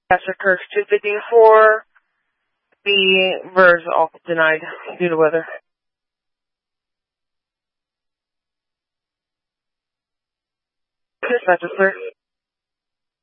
Pastor Kirk 254. The VERS all denied due to weather. Dispatcher, sir.